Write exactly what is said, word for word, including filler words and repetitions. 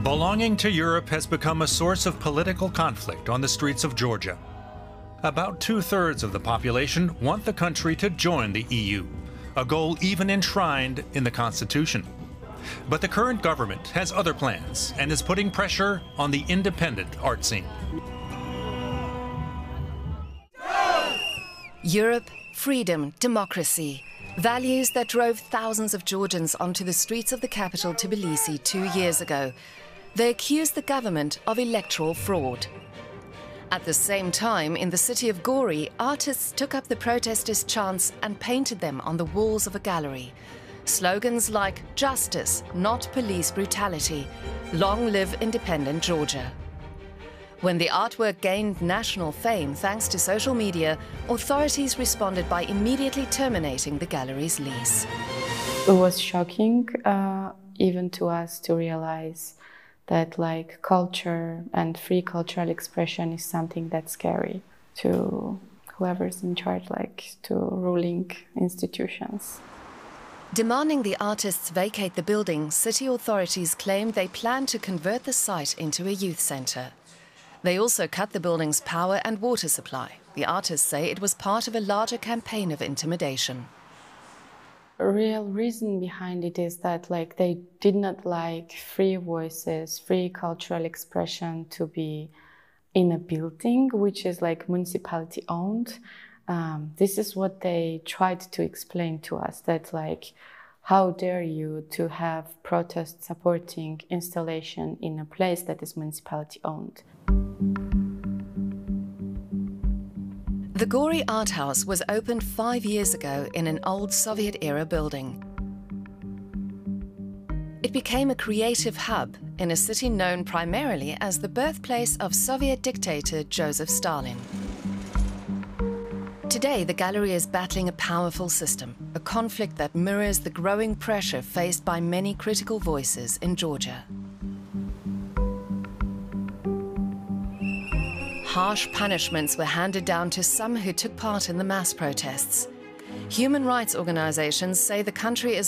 Belonging to Europe has become a source of political conflict on the streets of Georgia. About two-thirds of the population want the country to join the E U, a goal even enshrined in the Constitution. But the current government has other plans and is putting pressure on the independent art scene. Europe, freedom, democracy. Values that drove thousands of Georgians onto the streets of the capital Tbilisi two years ago. They accused the government of electoral fraud. At the same time, in the city of Gori, artists took up the protesters' chants and painted them on the walls of a gallery. Slogans like "Justice, not police brutality," "Long live independent Georgia." When the artwork gained national fame thanks to social media, authorities responded by immediately terminating the gallery's lease. It was shocking, uh, even to us, to realize that like culture and free cultural expression is something that's scary to whoever's in charge, like to ruling institutions. Demanding the artists vacate the building, city authorities claimed they plan to convert the site into a youth centre. They also cut the building's power and water supply. The artists say it was part of a larger campaign of intimidation. A real reason behind it is that like they did not like free voices, free cultural expression to be in a building which is like municipality owned. Um, this is what they tried to explain to us, that like, how dare you to have protests supporting installation in a place that is municipality owned. The Gori Art House was opened five years ago in an old Soviet-era building. It became a creative hub in a city known primarily as the birthplace of Soviet dictator Joseph Stalin. Today, the gallery is battling a powerful system, a conflict that mirrors the growing pressure faced by many critical voices in Georgia. Harsh punishments were handed down to some who took part in the mass protests. Human rights organizations say the country is